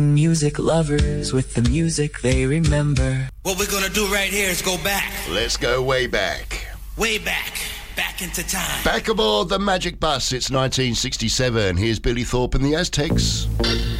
Music lovers with the music they remember. What we're gonna do right here is go back. Let's go way back. Way back. Back into time. Back aboard the Magic Bus. It's 1967. Here's Billy Thorpe and the Aztecs.